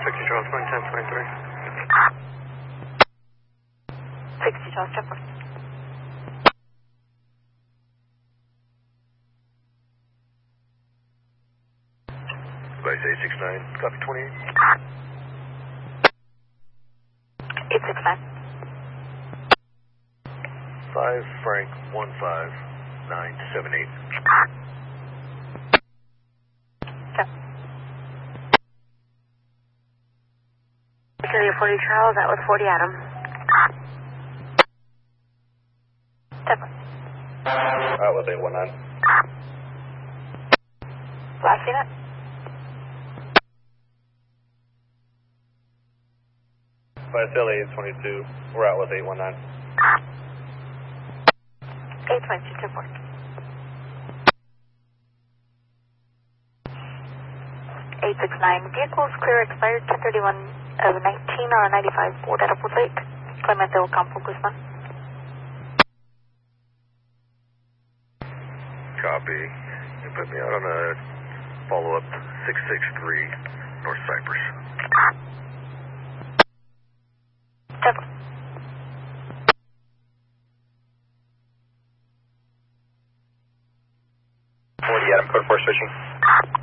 60 Charles, 1023. 60 Charles, check 1. Device 869, copy 28. 869. 5 Frank 15978. Check. Victoria 40 Charles, that was 40 Adam. Check. Outlet 819. Last unit. YSL 822, we're out with 819. 822, check 1. 869, vehicles clear expired 1031 of 19 on 95 Ford at Upwood Lake. Clemente Ocampo Guzman. Copy. You put me out on a follow-up 663 North Cypress. Check. 40 Adam, code 4 switching.